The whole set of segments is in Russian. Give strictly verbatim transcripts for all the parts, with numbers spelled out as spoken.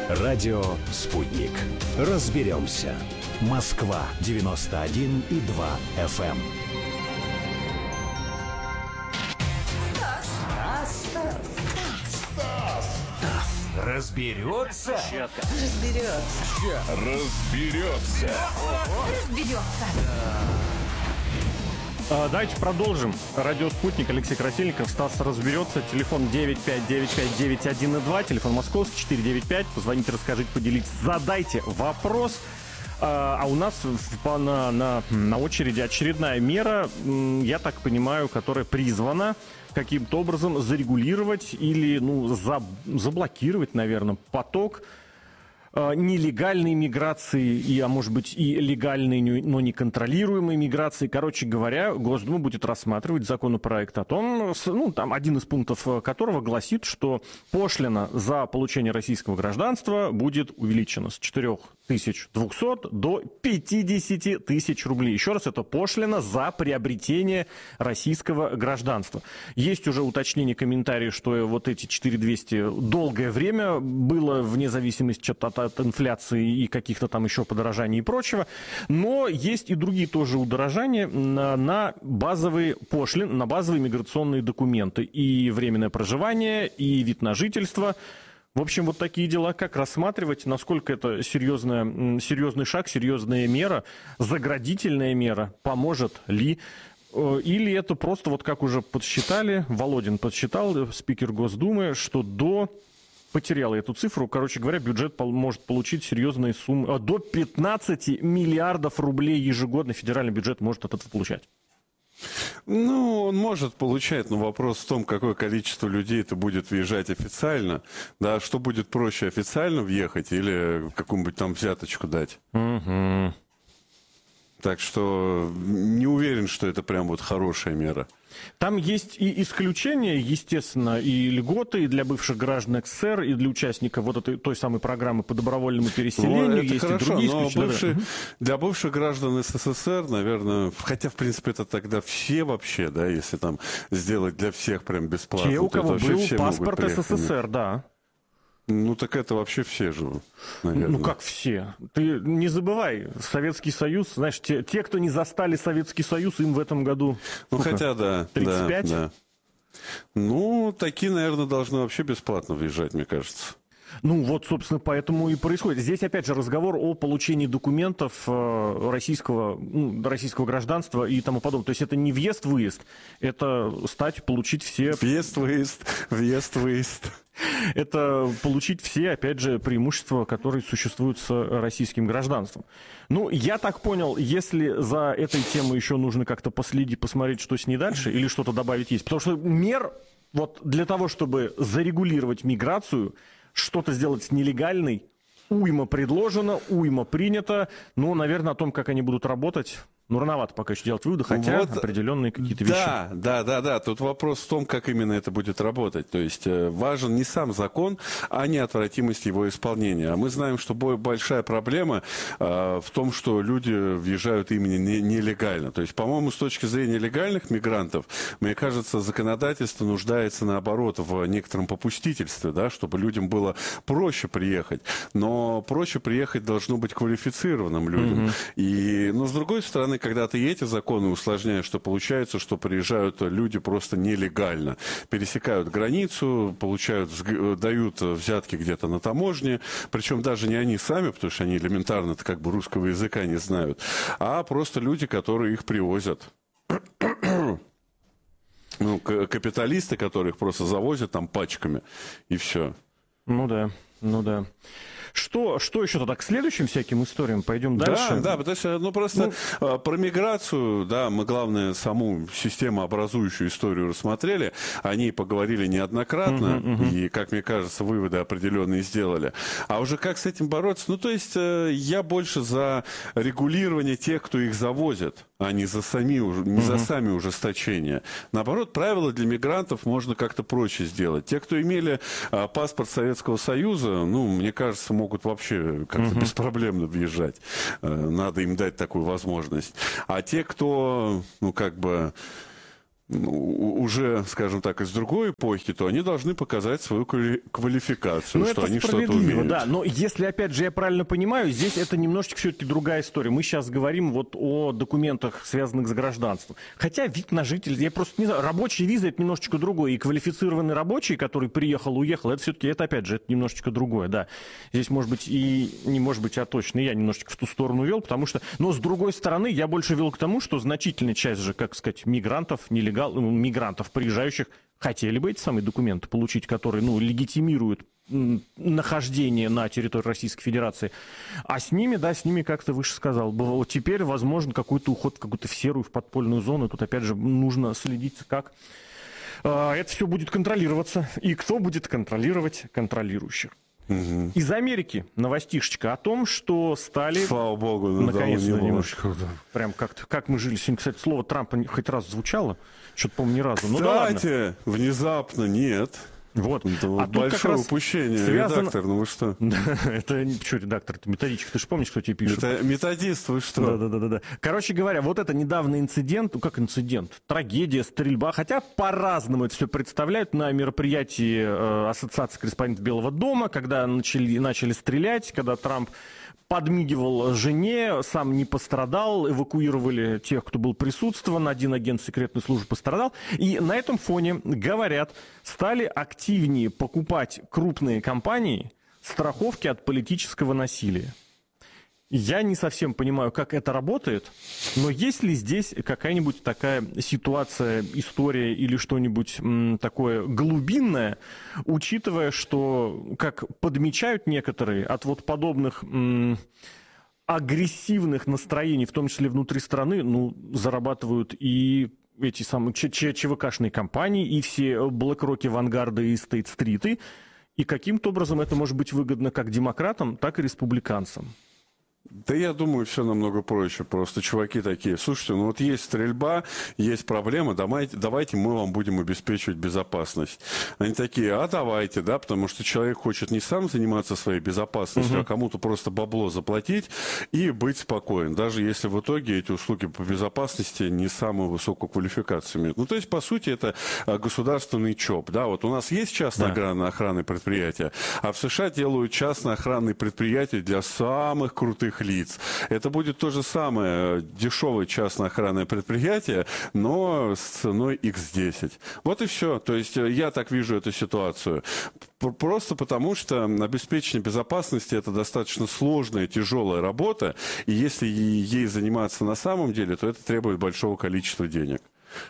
Радио «Спутник». Разберемся. Москва девяносто один и два эф эм. Разберется? Разберется. Разберется. Разберется. А, давайте продолжим. Радио «Спутник», Алексей Красильников, Стас разберется. Телефон девять пять девять пять девять один и два, телефон московский четыре девять пять. Позвоните, расскажите, поделитесь, задайте вопрос. А, а у нас в, на, на, на очереди очередная мера, я так понимаю, которая призвана каким-то образом зарегулировать или ну, за, заблокировать, наверное, поток нелегальной миграции, и, а может быть и легальной, но неконтролируемой миграции. Короче говоря, Госдума будет рассматривать законопроект о том, ну, там один из пунктов которого гласит, что пошлина за получение российского гражданства будет увеличена с четырёх тысяч двухсот до пятидесяти тысяч рублей. Еще раз, это пошлина за приобретение российского гражданства. Есть уже уточнение комментариев, что вот эти четыре тысячи двести долгое время было вне зависимости от от инфляции и каких-то там еще подорожаний и прочего. Но есть и другие тоже удорожания на, на базовые пошлины, на базовые миграционные документы. И временное проживание, и вид на жительство. В общем, вот такие дела. Как рассматривать, насколько это серьезная, серьезный шаг, серьезная мера, заградительная мера, поможет ли? Или это просто, вот как уже подсчитали, Володин подсчитал, спикер Госдумы, что до... Потеряла эту цифру. Короче говоря, бюджет может получить серьезные суммы. До пятнадцати миллиардов рублей ежегодно федеральный бюджет может от этого получать. Ну, он может получать, но вопрос в том, какое количество людей это будет въезжать официально. Да, что будет проще, официально въехать или какую-нибудь там взяточку дать. Угу. Так что не уверен, что это прям вот хорошая мера. Там есть и исключения, естественно, и льготы и для бывших граждан СССР, и для участников вот этой той самой программы по добровольному переселению. Ну, это есть хорошо, и другие но исключения. бывшие, для бывших граждан СССР, наверное, хотя, в принципе, это тогда все вообще, да, если там сделать для всех прям бесплатно. Те, у кого был паспорт СССР, да. Ну, так это вообще все же, наверное. Ну, как все? Ты не забывай, Советский Союз, знаешь, те, те кто не застали Советский Союз, им в этом году... Ну, сколько? хотя, да. тридцать пять? Да, да. Ну, такие, наверное, должны вообще бесплатно въезжать, мне кажется. Ну, вот, собственно, поэтому и происходит. Здесь, опять же, разговор о получении документов российского, ну, российского гражданства и тому подобное. То есть это не въезд-выезд, это стать, получить все... Въезд-выезд, въезд-выезд. Это получить все, опять же, преимущества, которые существуют с российским гражданством. Ну, я так понял, если за этой темой еще нужно как-то последить, посмотреть, что с ней дальше, или что-то добавить есть. Потому что мер вот для того, чтобы зарегулировать миграцию, что-то сделать с нелегальной, уйма предложено, уйма принято. Но, наверное, о том, как они будут работать... Ну, рановато пока еще делать выводы, хотя вот, определенные какие-то вещи. Да, да, да, да. Тут вопрос в том, как именно это будет работать. То есть важен не сам закон, а неотвратимость его исполнения. А мы знаем, что большая проблема э, в том, что люди въезжают именно не, нелегально. То есть, по-моему, с точки зрения легальных мигрантов, мне кажется, законодательство нуждается, наоборот, в некотором попустительстве, да, чтобы людям было проще приехать. Но проще приехать должно быть квалифицированным людям. Mm-hmm. И, но, с другой стороны, когда ты эти законы усложняешь, то получается, что приезжают люди просто нелегально, пересекают границу, получают, дают взятки где-то на таможне, причем даже не они сами, потому что они элементарно как бы русского языка не знают, а просто люди, которые их привозят. Ну, капиталисты, которые их просто завозят там пачками, и все. Ну да, ну да. Что, что еще тогда к следующим всяким историям? Пойдем дальше. Да, да, потому что, ну, просто ну, про миграцию, да, мы, главное, саму системообразующую историю рассмотрели, о ней поговорили неоднократно, uh-huh, uh-huh. и, как мне кажется, выводы определенные сделали. А уже как с этим бороться? Ну, то есть, я больше за регулирование тех, кто их завозит, а не за сами, не uh-huh. за сами ужесточения. Наоборот, правила для мигрантов можно как-то проще сделать. Те, кто имели а, паспорт Советского Союза, ну, мне кажется, могут вообще как-то uh-huh. беспроблемно въезжать. Надо им дать такую возможность. А те, кто, ну, как бы... уже, скажем так, из другой эпохи, то они должны показать свою квалификацию, ну, что это они что-то умеют. Да, но если, опять же, я правильно понимаю, здесь это немножечко все-таки другая история. Мы сейчас говорим вот о документах, связанных с гражданством. Хотя вид на жителя, я просто не знаю, рабочая виза это немножечко другое. И квалифицированный рабочий, который приехал, уехал, это все-таки, это опять же, это немножечко другое, да. Здесь, может быть, и не может быть, а точно я немножечко в ту сторону вел, потому что, но с другой стороны, я больше вел к тому, что значительная часть же, как сказать, мигрантов, нелегал, мигрантов, приезжающих, хотели бы эти самые документы получить, которые, ну, легитимируют нахождение на территории Российской Федерации. А с ними, да, с ними, как ты выше сказал, вот теперь возможен какой-то уход в какую-то в серую, в подпольную зону. Тут, опять же, нужно следить, как э, это все будет контролироваться. И кто будет контролировать контролирующих. Угу. Из Америки новостишечка о том, что стали... Слава богу, наконец-то немножко. Прям как-то, как мы жили сегодня. Кстати, слово Трампа хоть раз звучало? Что-то, по-моему, ни разу. Кстати, ну, да ладно. Внезапно нет. Вот. Это а большое упущение. Связано... Редактор, ну вы что? Это что редактор, это методичка. Ты же помнишь, кто тебе пишет? Мета... Методист, вы что? Да-да-да. Короче говоря, вот это недавний инцидент, ну как инцидент, трагедия, стрельба, хотя по-разному это все представляют на мероприятии э, Ассоциации корреспондентов Белого дома, когда начали, начали стрелять, когда Трамп подмигивал жене, сам не пострадал, эвакуировали тех, кто был присутствован, один агент секретной службы пострадал. И на этом фоне, говорят, стали активнее покупать крупные компании страховки от политического насилия. Я не совсем понимаю, как это работает, но есть ли здесь какая-нибудь такая ситуация, история или что-нибудь м, такое глубинное, учитывая, что, как подмечают некоторые, от вот подобных м, агрессивных настроений, в том числе внутри страны, ну, зарабатывают и эти самые ЧВКшные компании, и все BlackRock, Вангарды и Стейт-стриты, и каким-то образом это может быть выгодно как демократам, так и республиканцам. Да я думаю, все намного проще. Просто чуваки такие, слушайте, ну вот есть стрельба, есть проблема, давайте, давайте мы вам будем обеспечивать безопасность. Они такие, а давайте, да, потому что человек хочет не сам заниматься своей безопасностью, uh-huh. а кому-то просто бабло заплатить и быть спокоен, даже если в итоге эти услуги по безопасности не самую высокую квалификацию имеют. Ну, то есть, по сути, это государственный ЧОП, да, вот у нас есть частные да. охранные предприятия, а в США делают частные охранные предприятия для самых крутых лиц. Это будет то же самое дешевое частное охранное предприятие, но с ценой икс десять. Вот и все. То есть я так вижу эту ситуацию. Просто потому, что обеспечение безопасности – это достаточно сложная, тяжелая работа, и если ей заниматься на самом деле, то это требует большого количества денег.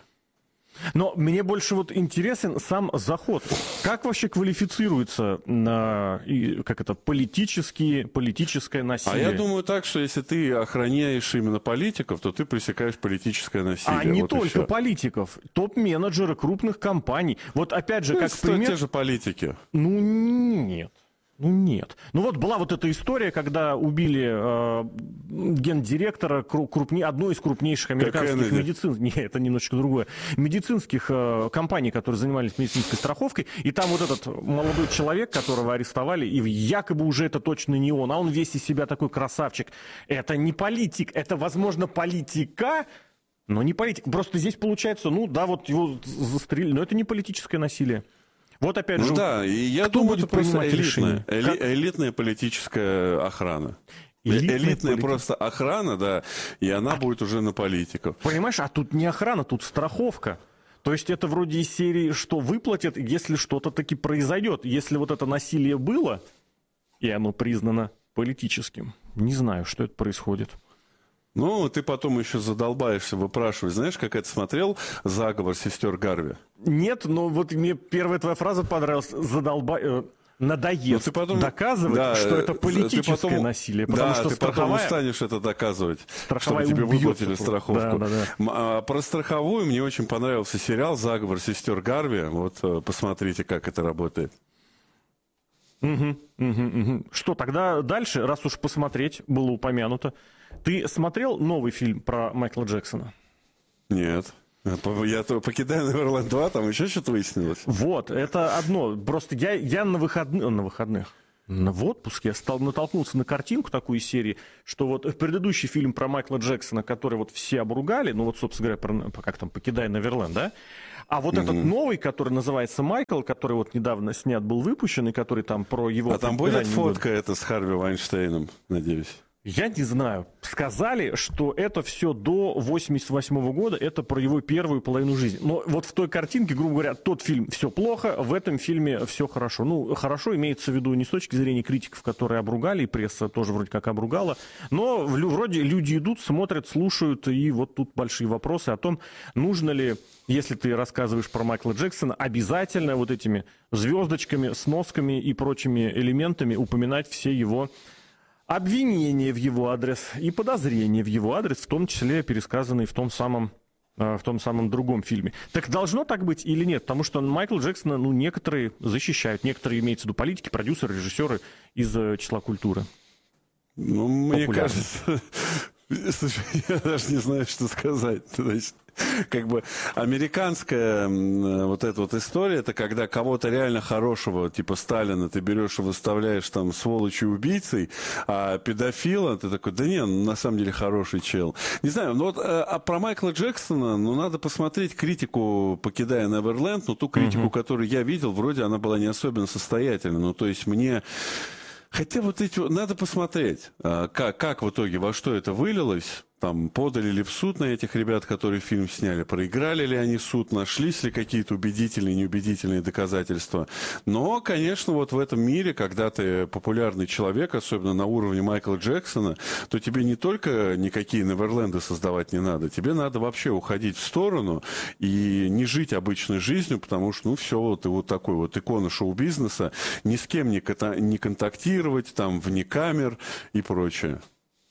Но мне больше вот интересен сам заход. Как вообще квалифицируется на, как это, политические, политическое насилие? А я думаю так, что если ты охраняешь именно политиков, то ты пресекаешь политическое насилие. А не вот только политиков. Топ-менеджеры крупных компаний. Вот опять же, ну, как пример... те же политики. Ну, нет. Ну нет. Ну вот была вот эта история, когда убили э, гендиректора крупне, одной из крупнейших американских медицинских, не, это немножечко другое, медицинских э, компаний, которые занимались медицинской страховкой, и там вот этот молодой человек, которого арестовали, и якобы уже это точно не он, а он весь из себя такой красавчик. Это не политик, это, возможно, политика, но не политик. Просто здесь получается, ну да, вот его застрелили, но это не политическое насилие. Вот опять ну же, да, и я кто думаю, будет это просто принимать решение? элитная, эли, элитная политическая охрана. Элитная, элитная полит... просто охрана, да, и она а... будет уже на политиков. Понимаешь, а тут не охрана, тут страховка. То есть это вроде из серии, что выплатят, если что-то таки произойдет. Если вот это насилие было, и оно признано политическим. Не знаю, что это происходит. Ну, ты потом еще задолбаешься выпрашивать. Знаешь, как это смотрел «Заговор сестер Гарви»? Нет, но вот мне первая твоя фраза понравилась. Задолба... Надоест ну, потом... доказывать, да, что это политическое потом... насилие. Потому да, что ты страховая... потом устанешь это доказывать, страховая чтобы тебе выплатили просто. страховку. Да, да, да. А, про страховую мне очень понравился сериал «Заговор сестер Гарви». Вот посмотрите, как это работает. Угу, угу, угу. Что, тогда дальше, раз уж посмотреть, было упомянуто. Ты смотрел новый фильм про Майкла Джексона? Нет. Я покидаю Неверленд два, там еще что-то выяснилось. Вот, это одно. Просто я, я на, выходных, на выходных, в отпуске я стал, натолкнулся на картинку такой из серии, что вот предыдущий фильм про Майкла Джексона, который вот все обругали, ну вот, собственно говоря, про, как там, «Покидая Неверленд», да? А вот mm-hmm. этот новый, который называется «Майкл», который вот недавно снят, был выпущен, и который там про его... А там будет фотка это с Харви Вайнштейном, надеюсь? Я не знаю. Сказали, что это все до восемьдесят восьмого года, это про его первую половину жизни. Но вот в той картинке, грубо говоря, тот фильм все плохо, в этом фильме все хорошо. Ну, хорошо имеется в виду не с точки зрения критиков, которые обругали, и пресса тоже вроде как обругала, но вроде люди идут, смотрят, слушают, и вот тут большие вопросы о том, нужно ли, если ты рассказываешь про Майкла Джексона, обязательно вот этими звездочками, сносками и прочими элементами упоминать все его обвинения в его адрес и подозрения в его адрес, в том числе пересказанные в том самом, в том самом другом фильме. Так должно так быть или нет? Потому что Майкла Джексона, ну, некоторые защищают, некоторые, имеется в виду, политики, продюсеры, режиссеры из числа культуры. Ну, мне кажется... Слушай, я даже не знаю, что сказать. Значит, как бы американская вот эта вот история, это когда кого-то реально хорошего, типа Сталина, ты берешь и выставляешь там сволочью убийцей, а педофила, ты такой, да не, на самом деле хороший чел. Не знаю, но вот а про Майкла Джексона, ну, надо посмотреть критику «Покидая Неверленд», ну, ту критику, uh-huh. которую я видел, вроде она была не особенно состоятельной. Ну, то есть мне... Хотя вот эти... Надо посмотреть, как, как в итоге, во что это вылилось. Там, подали ли в суд на этих ребят, которые фильм сняли, проиграли ли они суд, нашлись ли какие-то убедительные, неубедительные доказательства. Но, конечно, вот в этом мире, когда ты популярный человек, особенно на уровне Майкла Джексона, то тебе не только никакие Неверленды создавать не надо, тебе надо вообще уходить в сторону и не жить обычной жизнью, потому что, ну, все, вот ты вот такой вот икона шоу-бизнеса, ни с кем не, не контактировать, там, вне камер и прочее.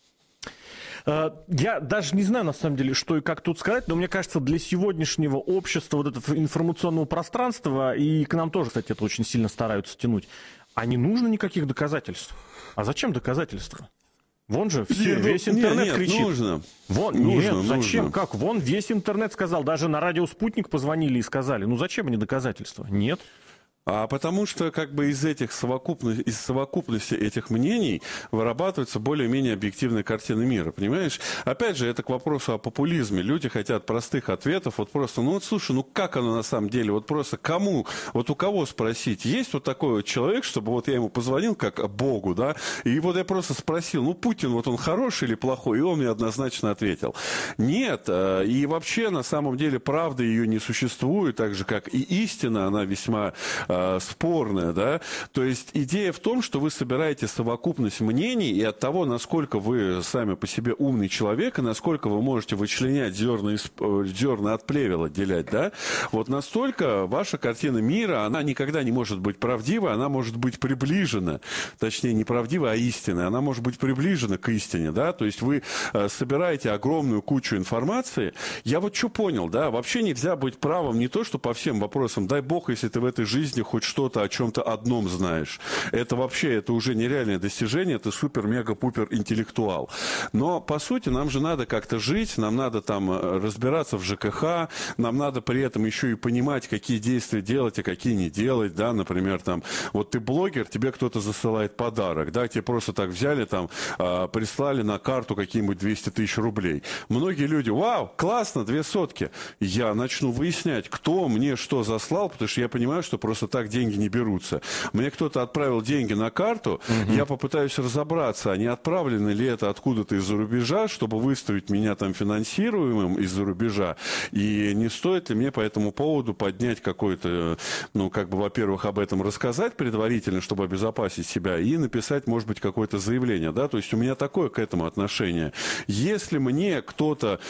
Я даже не знаю, на самом деле, что и как тут сказать, но мне кажется, для сегодняшнего общества, вот этого информационного пространства, и к нам тоже, кстати, это очень сильно стараются тянуть, а не нужно никаких доказательств. А зачем доказательства? Вон же все, нет, весь интернет нет, кричит. Нужно. Вон, нужно, нет, зачем? Нужно. Как? Вон весь интернет сказал, даже на радио «Спутник» позвонили и сказали, ну зачем они доказательства? Нет. А потому что как бы из этих совокупности, из совокупности этих мнений вырабатывается более-менее объективная картина мира, понимаешь? Опять же, это к вопросу о популизме. Люди хотят простых ответов, вот просто, ну вот слушай, ну как оно на самом деле, вот просто кому, вот у кого спросить? Есть вот такой вот человек, чтобы вот я ему позвонил как Богу, да, и вот я просто спросил, ну Путин, вот он хороший или плохой, и он мне однозначно ответил. Нет, и вообще на самом деле правда ее не существует, так же как и истина, она весьма... спорная, да, то есть идея в том, что вы собираете совокупность мнений, и от того, насколько вы сами по себе умный человек, и насколько вы можете вычленять зерна, из, зерна от плевел отделять, да, вот настолько ваша картина мира, она никогда не может быть правдивой, она может быть приближена, точнее, не правдивой, а истинной, она может быть приближена к истине, да, то есть вы собираете огромную кучу информации. Я вот что понял, да, вообще нельзя быть правым не то, что по всем вопросам, дай бог, если ты в этой жизни хоть что-то о чем-то одном знаешь. Это вообще, это уже нереальное достижение, это супер-мега-пупер интеллектуал. Но, по сути, нам же надо как-то жить, нам надо там разбираться в ЖКХ, нам надо при этом еще и понимать, какие действия делать, а какие не делать, да, например, там, вот ты блогер, тебе кто-то засылает подарок, да, тебе просто так взяли, там, э, прислали на карту какие-нибудь двести тысяч рублей. Многие люди, вау, классно, две сотки. Я начну выяснять, кто мне что заслал, потому что я понимаю, что просто так деньги не берутся. Мне кто-то отправил деньги на карту, угу. Я попытаюсь разобраться, а не отправлены ли это откуда-то из-за рубежа, чтобы выставить меня там финансируемым из-за рубежа, и не стоит ли мне по этому поводу поднять какой-то, ну, как бы, во-первых, об этом рассказать предварительно, чтобы обезопасить себя, и написать, может быть, какое-то заявление, да, то есть у меня такое к этому отношение. Если мне кто-то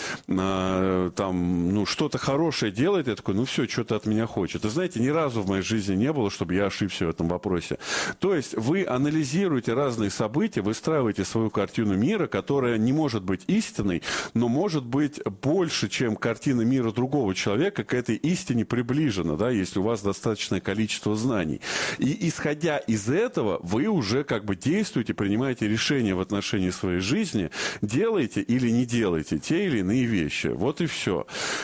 э, там, ну, что-то хорошее делает, я такой, ну, все, что-то от меня хочет. И знаете, ни разу в моей жизни не было, чтобы я ошибся в этом вопросе. То есть вы анализируете разные события, выстраиваете свою картину мира, которая не может быть истинной, но может быть больше, чем картина мира другого человека, к этой истине приближена, да, если у вас достаточное количество знаний. И исходя из этого, вы уже как бы действуете, принимаете решения в отношении своей жизни, делаете или не делаете те или иные вещи. Вот и все.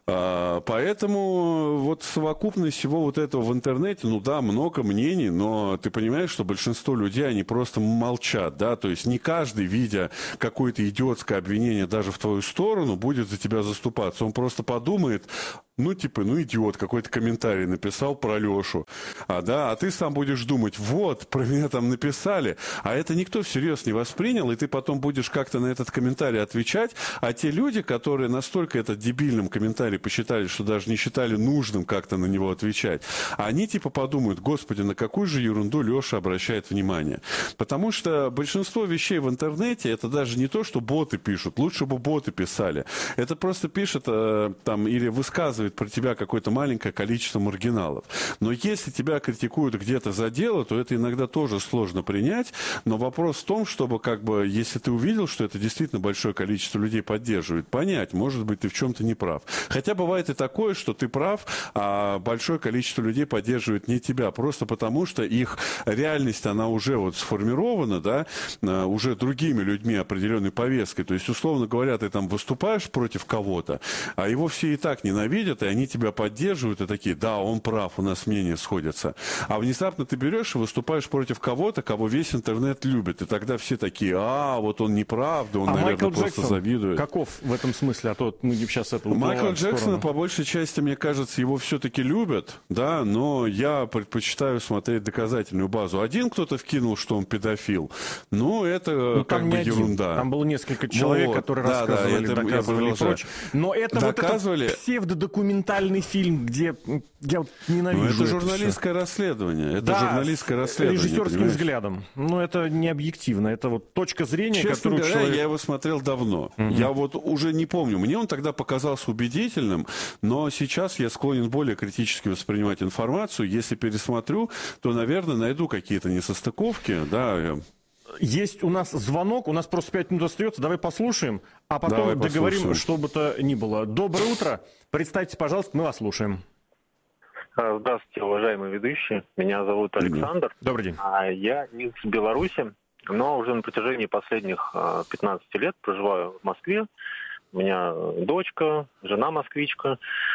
А, поэтому вот совокупность всего вот этого в интернете, ну да, много мнений, но ты понимаешь, что большинство людей, они просто молчат, да, то есть не каждый, видя какое-то идиотское обвинение даже в твою сторону, будет за тебя заступаться. Он просто подумает, ну, типа, ну, идиот, какой-то комментарий написал про Лешу, а, да, а ты сам будешь думать, вот, про меня там написали, а это никто всерьез не воспринял, и ты потом будешь как-то на этот комментарий отвечать, а те люди, которые настолько этот дебильным комментарий посчитали, что даже не считали нужным как-то на него отвечать, они, типа, подумают, господи, на какую же ерунду Леша обращает внимание, потому что большинство вещей в интернете, это даже не то, что боты пишут, лучше бы боты писали, это просто пишет, э, там, или высказывает про тебя какое-то маленькое количество маргиналов. Но если тебя критикуют где-то за дело, то это иногда тоже сложно принять. Но вопрос в том, чтобы, как бы, если ты увидел, что это действительно большое количество людей поддерживает, понять, может быть, ты в чем-то не прав. Хотя бывает и такое, что ты прав, а большое количество людей поддерживает не тебя, просто потому что их реальность, она уже вот сформирована, да, уже другими людьми определенной повесткой. То есть, условно говоря, ты там выступаешь против кого-то, а его все и так ненавидят, и они тебя поддерживают, и такие, да, он прав, у нас мнения сходятся. А внезапно ты берешь и выступаешь против кого-то, кого весь интернет любит, и тогда все такие, а, вот он не прав, да он, а наверное, Майкл просто Джексон завидует. Каков в этом смысле? А то мы сейчас это Майкла Джексона, по большей части, мне кажется, его все-таки любят, да, но я предпочитаю смотреть доказательную базу. Один кто-то вкинул, что он педофил, ну, это ну, как бы один. ерунда. Там было несколько человек, вот, которые да, рассказывали, да, это, доказывали и прочее. Но это доказывали... вот этот псевдодокументальный фильм, где я вот ненавижу. Ну, это это журналистское все. расследование. Это да, журналистское расследование. Режиссерским понимаешь? взглядом. Но это не объективно. Это вот точка зрения, Честно которую говоря, человек... я его смотрел давно. Угу. Я вот уже не помню. Мне он тогда показался убедительным, но сейчас я склонен более критически воспринимать информацию. Если пересмотрю, то, наверное, найду какие-то несостыковки. Да. Есть у нас звонок, у нас просто пять минут остается. Давай послушаем, а потом Давай договорим, послушаем. что бы то ни было. Доброе утро. Представьте, пожалуйста, мы вас слушаем. Здравствуйте, уважаемые ведущие. Меня зовут Александр. Добрый день. Я из Беларуси, но уже на протяжении последних пятнадцати лет проживаю в Москве. У меня дочка, жена москвичка.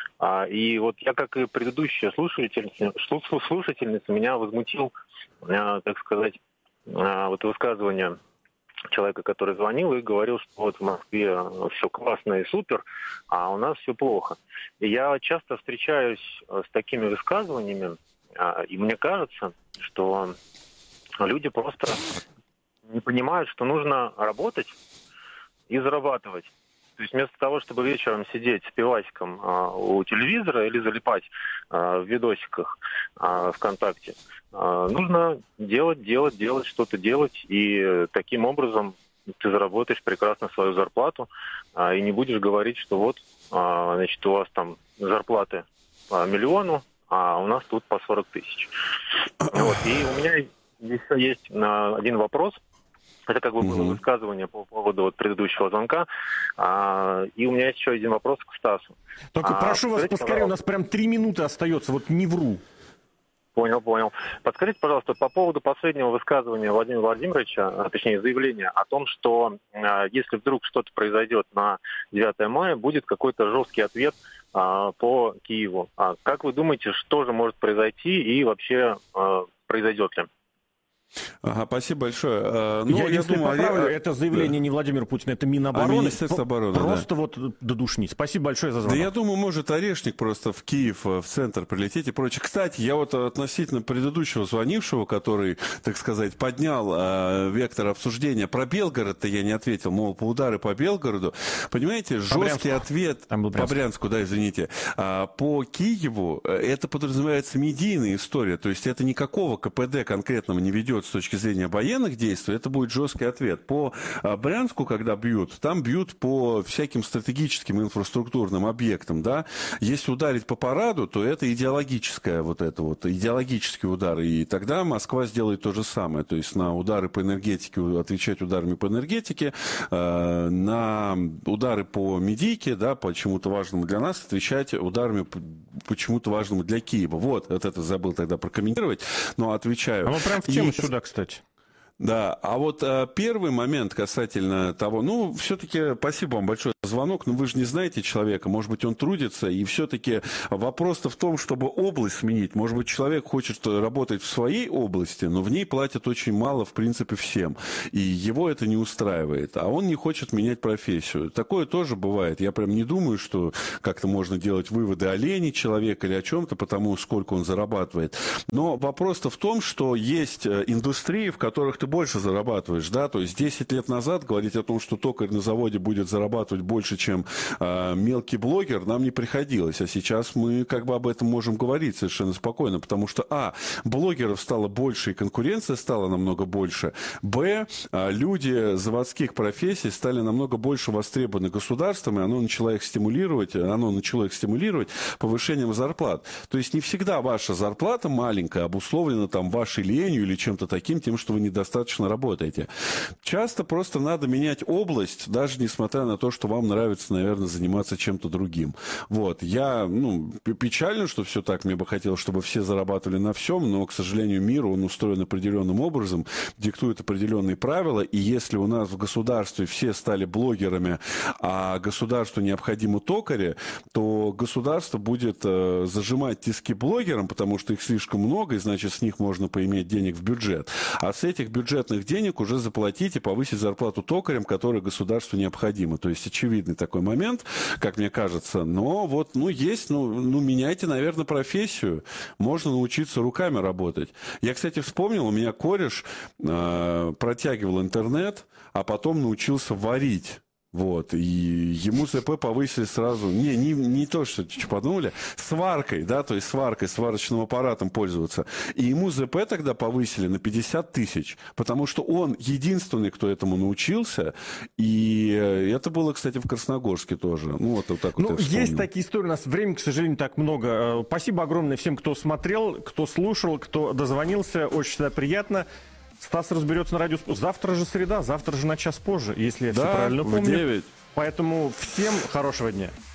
И вот я, как и предыдущая слушательница, слушательница меня возмутил, так сказать, вот высказывание человека, который звонил и говорил, что вот в Москве все классно и супер, а у нас все плохо. И я часто встречаюсь с такими высказываниями, и мне кажется, что люди просто не понимают, что нужно работать и зарабатывать. То есть вместо того, чтобы вечером сидеть с пивасиком а, у телевизора или залипать а, в видосиках а, ВКонтакте, а, нужно делать, делать, делать, что-то делать, и таким образом ты заработаешь прекрасно свою зарплату, а, и не будешь говорить, что вот, а, значит, у вас там зарплаты по миллиону, а у нас тут по сорок тысяч. Вот. И у меня еще есть один вопрос. Это как бы было угу. высказывание по поводу вот предыдущего звонка. А, и у меня есть еще один вопрос к Стасу. Только а, прошу вас поскорее, у нас прям три минуты остается, вот не вру. Понял, понял. Подскажите, пожалуйста, по поводу последнего высказывания Владимира Владимировича, точнее заявления о том, что а, если вдруг что-то произойдет на девятое мая, будет какой-то жесткий ответ а, по Киеву. А как вы думаете, что же может произойти и вообще а, произойдет ли? Ага, спасибо большое. А, ну, я, я если думаю, поправлю, а... это заявление да. не Владимира Путина, это Минобороны. А Министерство обороны, Просто да. вот до душни. Спасибо большое за звонок. Да я думаю, может Орешник просто в Киев, в центр прилететь и прочее. Кстати, я вот относительно предыдущего звонившего, который, так сказать, поднял э, вектор обсуждения про Белгород-то я не ответил, мол, по удары по Белгороду. Понимаете, жесткий ответ... Там был по Брянску, да, извините. А, по Киеву это подразумевается медийная история, то есть это никакого ка пэ дэ конкретного не ведет с точки зрения военных действий, это будет жесткий ответ. По а, Брянску, когда бьют, там бьют по всяким стратегическим инфраструктурным объектам, да. Если ударить по параду, то это идеологическое вот это вот, идеологический удар, и тогда Москва сделает то же самое, то есть на удары по энергетике отвечать ударами по энергетике, э, на удары по медийке, да, почему-то важному для нас, отвечать ударами почему-то важному для Киева. Вот, вот это забыл тогда прокомментировать, но отвечаю. А мы прям в тему и... сюда, кстати. Да, а вот а, первый момент касательно того, ну, все-таки спасибо вам большое звонок, но вы же не знаете человека, может быть, он трудится, и все-таки вопрос-то в том, чтобы область сменить. Может быть, человек хочет работать в своей области, но в ней платят очень мало, в принципе, всем. И его это не устраивает, а он не хочет менять профессию. Такое тоже бывает. Я прям не думаю, что как-то можно делать выводы о лени человека или о чем-то, потому сколько он зарабатывает. Но вопрос-то в том, что есть индустрии, в которых ты больше зарабатываешь, да, то есть десять лет назад говорить о том, что токарь на заводе будет зарабатывать больше, больше, чем э, мелкий блогер, нам не приходилось. А сейчас мы как бы об этом можем говорить совершенно спокойно, потому что, а, блогеров стало больше, и конкуренция стала намного больше, б, э, люди заводских профессий стали намного больше востребованы государством, и оно начало их стимулировать, оно начало их стимулировать повышением зарплат. То есть не всегда ваша зарплата маленькая обусловлена там вашей ленью или чем-то таким, тем, что вы недостаточно работаете. Часто просто надо менять область, даже несмотря на то, что вам нравится, наверное, заниматься чем-то другим. Вот. Я, ну, печально, что все так. Мне бы хотелось, чтобы все зарабатывали на всем, но, к сожалению, мир, он устроен определенным образом, диктует определенные правила, и если у нас в государстве все стали блогерами, а государству необходимы токари, то государство будет э, зажимать тиски блогерам, потому что их слишком много, и, значит, с них можно поиметь денег в бюджет. А с этих бюджетных денег уже заплатить и повысить зарплату токарям, которые государству необходимы. То есть, очевидный такой момент, как мне кажется. Но вот, ну, есть, ну, ну, меняйте, наверное, профессию. Можно научиться руками работать. Я, кстати, вспомнил, у меня кореш э, протягивал интернет, а потом научился варить. Вот, и ему ЗП повысили сразу, не, не, не то, что подумали, сваркой, да, то есть сваркой, сварочным аппаратом пользоваться. И ему ЗП тогда повысили на пятьдесят тысяч, потому что он единственный, кто этому научился, и это было, кстати, в Красногорске тоже. Ну, вот, вот так ну, вот я есть такие истории, у нас времени, к сожалению, так много. Спасибо огромное всем, кто смотрел, кто слушал, кто дозвонился, очень всегда приятно. Стас разберется на радио. Завтра же среда, завтра же на час позже, если я да, все правильно помню. в девять. Поэтому всем хорошего дня.